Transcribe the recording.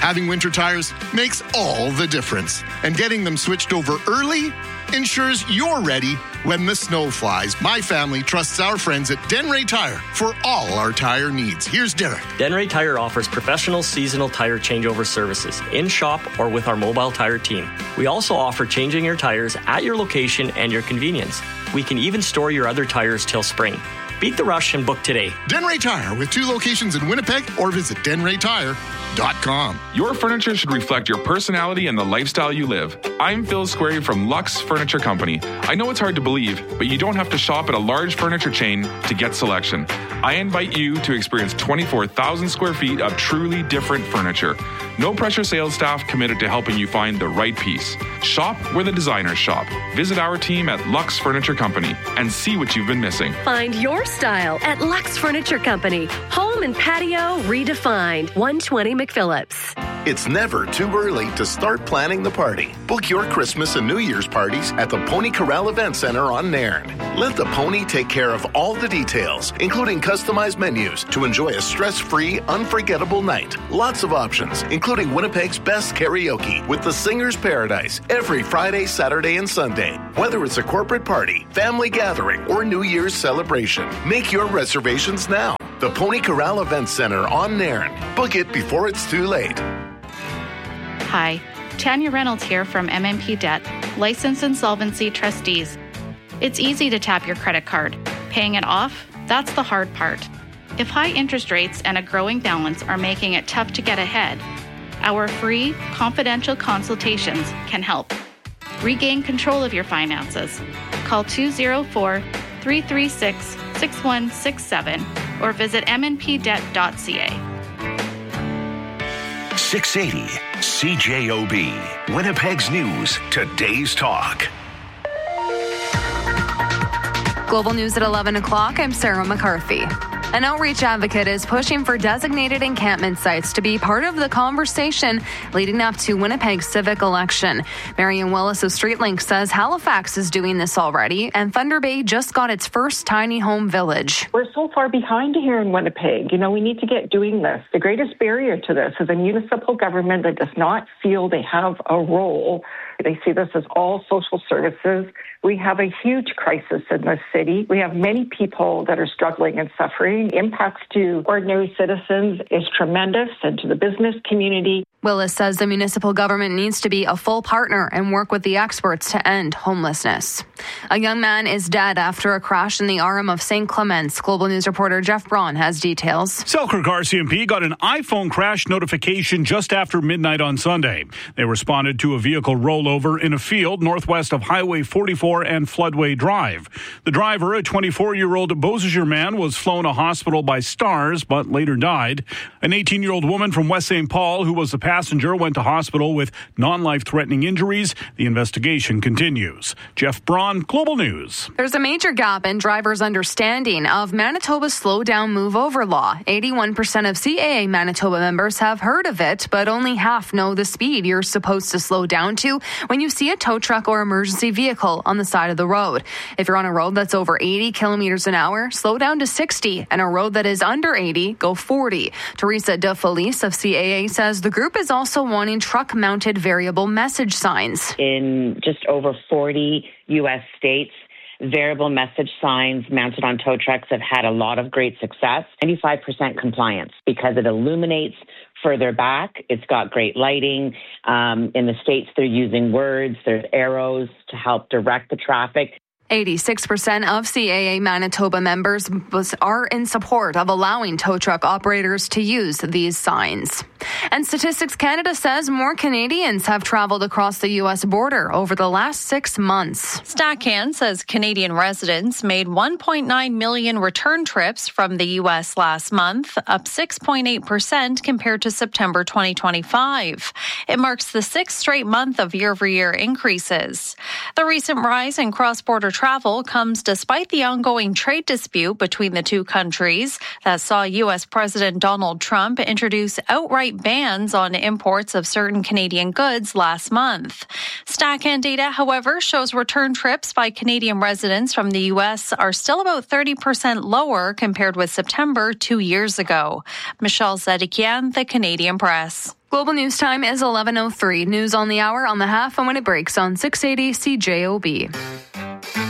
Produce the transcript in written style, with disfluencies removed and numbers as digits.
Having winter tires makes all the difference. And getting them switched over early ensures you're ready when the snow flies. My family trusts our friends at Denray Tire for all our tire needs. Here's Derek. Denray Tire offers professional seasonal tire changeover services in shop or with our mobile tire team. We also offer changing your tires at your location and your convenience. We can even store your other tires till spring. Beat the rush and book today. Denray Tire with 2 locations in Winnipeg or visit denraytire.com. Your furniture should reflect your personality and the lifestyle you live. I'm Phil Squarey from Lux Furniture Company. I know it's hard to believe, but you don't have to shop at a large furniture chain to get selection. I invite you to experience 24,000 square feet of truly different furniture. No pressure sales staff committed to helping you find the right piece. Shop where the designers shop. Visit our team at Lux Furniture Company and see what you've been missing. Find your style at Lux Furniture Company. Home and patio redefined. 120 McPhillips. It's never too early to start planning the party. Book your Christmas and New Year's parties at the Pony Corral Event Center on Nairn. Let the Pony take care of all the details, including customized menus to enjoy a stress-free, unforgettable night. Lots of options, including Winnipeg's best karaoke with the Singer's Paradise every Friday, Saturday, and Sunday. Whether it's a corporate party, family gathering, or New Year's celebration, make your reservations now. The Pony Corral Event Center on Nairn. Book it before it's too late. Hi, Tanya Reynolds here from MMP Debt, Licensed Insolvency Trustees. It's easy to tap your credit card. Paying it off, that's the hard part. If high interest rates and a growing balance are making it tough to get ahead, our free, confidential consultations can help. Regain control of your finances. Call 204-336-6167 or visit mnpdebt.ca. 680 CJOB, Winnipeg's News, today's talk. Global News at 11 o'clock, I'm Sarah McCarthy. An outreach advocate is pushing for designated encampment sites to be part of the conversation leading up to Winnipeg's civic election. Marion Willis of StreetLink says Halifax is doing this already, and Thunder Bay just got its first tiny home village. We're so far behind here in Winnipeg. We need to get doing this. The greatest barrier to this is a municipal government that does not feel they have a role. They see this as all social services. We have a huge crisis in this city. We have many people that are struggling and suffering. Impacts to ordinary citizens is tremendous, and to the business community. Willis says the municipal government needs to be a full partner and work with the experts to end homelessness. A young man is dead after a crash in the Arm of St. Clements. Global News reporter Jeff Braun has details. Selkirk RCMP got an iPhone crash notification just after midnight on Sunday. They responded to a vehicle rollover in a field northwest of Highway 44 and Floodway Drive. The driver, a 24-year-old Beausejour man, was flown to hospital by Stars but later died. An 18-year-old woman from West St. Paul, who was the passenger, went to hospital with non-life-threatening injuries. The investigation continues. Jeff Braun, Global News. There's a major gap in drivers' understanding of Manitoba's slow down, move over law. 81% of CAA Manitoba members have heard of it, but only half know the speed you're supposed to slow down to when you see a tow truck or emergency vehicle on the side of the road. If you're on a road that's over 80 kilometers an hour, slow down to 60, and a road that is under 80, go 40. Teresa De Felice of CAA says the group is also wanting truck-mounted variable message signs. In just over 40 U.S. states, variable message signs mounted on tow trucks have had a lot of great success. 95% compliance because it illuminates further back. It's got great lighting. In the States, they're using words. There's arrows to help direct the traffic. 86% of CAA Manitoba members are in support of allowing tow truck operators to use these signs. And Statistics Canada says more Canadians have traveled across the U.S. border over the last 6 months. StatCan says Canadian residents made 1.9 million return trips from the U.S. last month, up 6.8% compared to September 2025. It marks the 6th straight month of year-over-year increases. The recent rise in cross-border travel comes despite the ongoing trade dispute between the two countries that saw U.S. President Donald Trump introduce outright bans on imports of certain Canadian goods last month. StatCan data, however, shows return trips by Canadian residents from the U.S. are still about 30% lower compared with September 2 years ago. Michelle Zedekian, The Canadian Press. Global News Time is 11:03. News on the hour, on the half, and when it breaks on 680 CJOB.